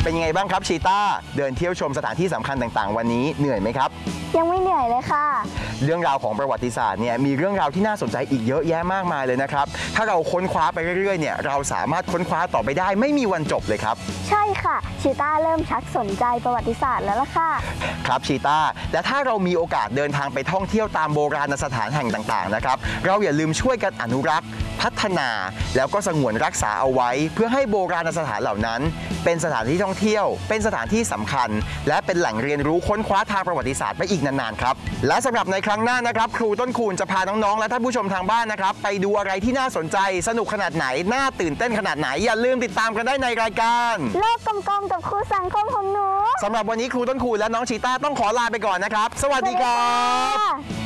เป็นยังไงบ้างครับชีต้าเดินเที่ยวชมสถานที่สำคัญต่างๆวันนี้เหนื่อยไหมครับยังไม่เหนื่อยเลยค่ะเรื่องราวของประวัติศาสตร์เนี่ยมีเรื่องราวที่น่าสนใจอีกเยอะแยะมากมายเลยนะครับถ้าเราค้นคว้าไปเรื่อยๆเนี่ยเราสามารถค้นคว้าต่อไปได้ไม่มีวันจบเลยครับใช่ค่ะชีต้าเริ่มชักสนใจประวัติศาสตร์แล้วล่ะค่ะครับชีต้าแต่ถ้าเรามีโอกาสเดินทางไปท่องเที่ยวตามโบราณสถานแห่งต่างๆนะครับเราอย่าลืมช่วยกันอนุรักษ์พัฒนาแล้วก็สงวนรักษาเอาไว้เพื่อให้โบราณสถานเหล่านั้นเป็นสถานที่ท่องเที่ยวเป็นสถานที่สำคัญและเป็นแหล่งเรียนรู้ค้นคว้าทางประวัติศาสตร์ไปอีกนานๆครับและสำหรับในครั้งหน้านะครับครูต้นคูณจะพาน้องๆและท่านผู้ชมทางบ้านนะครับไปดูอะไรที่น่าสนใจสนุกขนาดไหนน่าตื่นเต้นขนาดไหนอย่าลืมติดตามกันได้ในรายการโลกกลมๆกับครูสังคมของหนูสำหรับวันนี้ครูต้นคูณและน้องชีต้าต้องขอลาไปก่อนนะครับสวัสดีครับ